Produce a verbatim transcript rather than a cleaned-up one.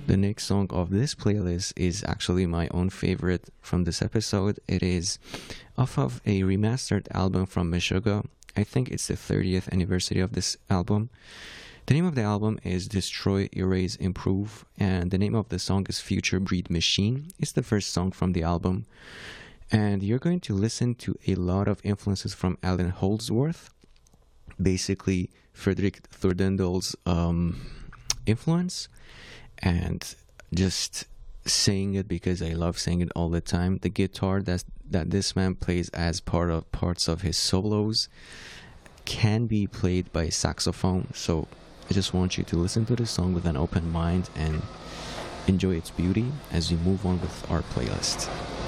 The next song of this playlist is actually my own favorite from this episode. It is off of a remastered album from Meshuggah. I think it's the thirtieth anniversary of this album. The name of the album is Destroy, Erase, Improve, and the name of the song is Future Breed Machine. It's the first song from the album. And you're going to listen to a lot of influences from Allen Holdsworth, basically Frederick Thorndike's um, influence, and just saying it because I love saying it all the time. The guitar that that this man plays as part of parts of his solos can be played by saxophone. So I just want you to listen to this song with an open mind and enjoy its beauty as we move on with our playlist.